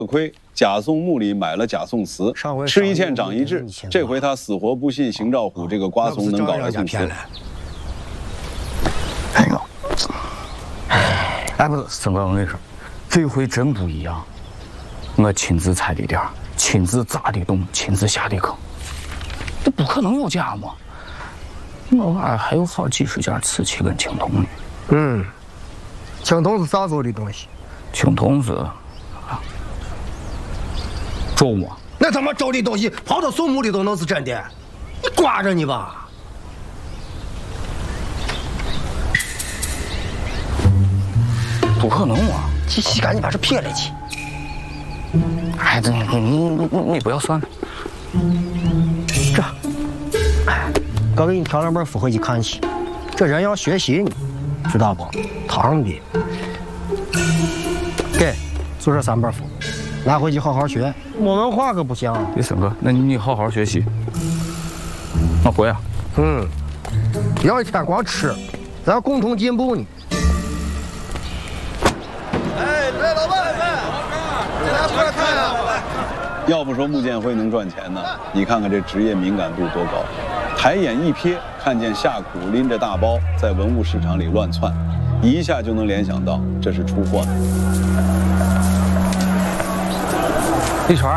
亏，假宋墓里买了假宋瓷，吃一堑长一智。这回他死活不信邢兆虎这个瓜怂能搞来宋瓷。 哎呦，哎，不是，森哥，我跟你说，这回真不一样。我亲自踩的点儿，亲自砸的洞，亲自下的坑，这不可能有假嘛！我娃还有好几十件瓷器跟青铜呢。 青铜是啥做的东西？ 青铜是周末。 那他妈周的东西跑到宋墓里都能是真的？你挂着你吧！ 不可能啊！ 赶紧把这撇了去。 哎，你不要算了。 这，哎，哥给你挑两本书回去看去。这人要学习呢，知道不？堂的。给，就这3本书，拿回去好好学。没文化可不行。 森哥，那你好好学习。我回啊。 不要一天光吃，咱要共同进步呢。 哎，老板，来过来看呀！ 要不说穆建辉能赚钱呢，你看看这职业敏感度多高，抬眼一瞥，看见夏苦拎着大包在文物市场里乱窜，一下就能联想到这是出货的。 李川，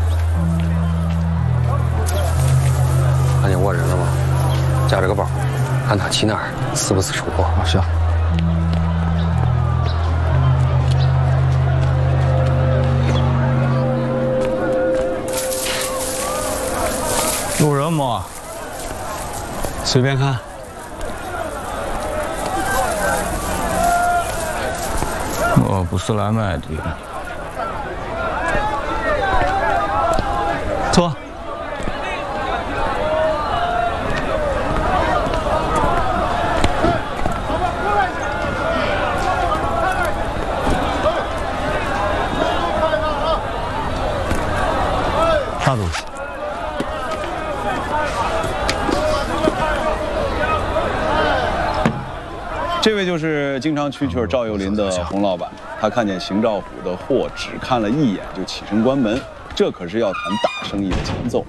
看见我人了吗？夹着个包，看他去哪儿，是不是出货？ 是。 有人吗？随便看。 我不是来买的。 坐。啥东西？ 这位就是经常蛐蛐赵又林的洪老板，他看见邢兆虎的货只看了一眼就起身关门，这可是要谈大生意的前奏。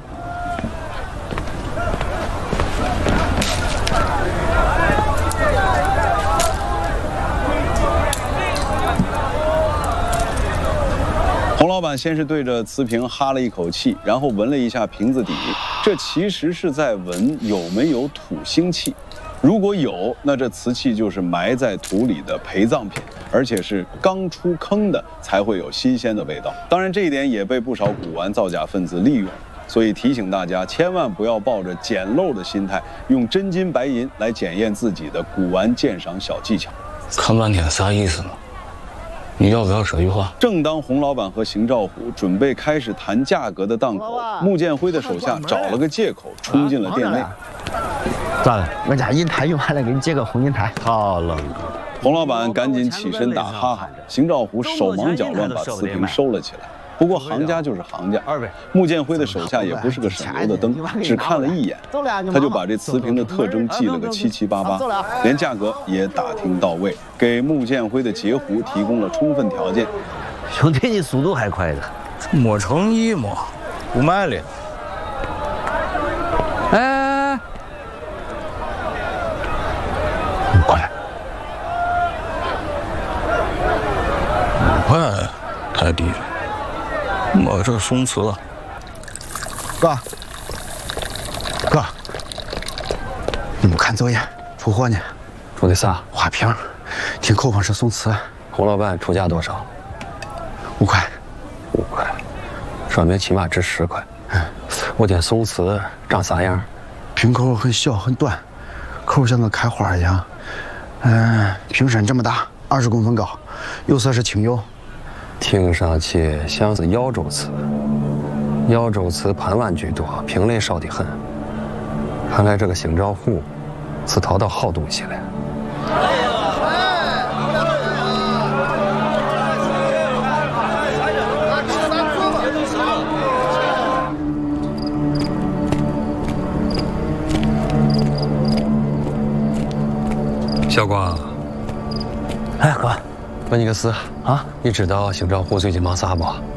洪老板先是对着瓷瓶哈了一口气，然后闻了一下瓶子底，这其实是在闻有没有土腥气。如果有，那这瓷器就是埋在土里的陪葬品，而且是刚出坑的才会有新鲜的味道。当然，这一点也被不少古玩造假分子利用，所以提醒大家千万不要抱着捡漏的心态，用真金白银来检验自己的古玩鉴赏小技巧。 看半天啥意思呢？你要不要说句话？ 正当洪老板和邢兆虎准备开始谈价格的档口，穆建辉的手下找了个借口冲进了店内。 咋了？我家银台用完了，给你借个红银台。 好冷。 洪老板赶紧起身打哈哈，邢兆虎手忙脚乱把瓷瓶收了起来。不过行家就是行家，穆建辉的手下也不是个省油的灯，只看了一眼，他就把这瓷瓶的特征记了个七七八八，连价格也打听到位，给穆建辉的截胡提供了充分条件。 兄弟，你速度还快的， 没诚意嘛，不卖了。哎，5块，5块太低了。我这宋瓷了， 哥，你没看走眼，出货呢？ 出的啥？ 花瓶，听口风是宋瓷。 洪老板出价多少 ？5块。 5块，说明起码值10块。我点宋瓷长啥样？ 瓶口很小很短，口像个开花一样。瓶身这么大，20公分高，釉色是青釉。 听上去像是耀州瓷，耀州瓷盘碗居多，瓶类少得很。看来这个邢兆虎是淘到好东西了。小光， 哎哥， 问你个事啊， 你知道邢兆虎最近忙啥不？